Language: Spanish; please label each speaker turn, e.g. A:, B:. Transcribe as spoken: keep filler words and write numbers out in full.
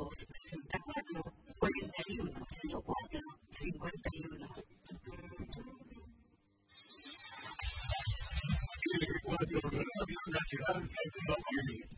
A: sesenta y cuatro, cuarenta y uno, cero cuatro, cincuenta y uno.
B: Radio Nacional San Rafael.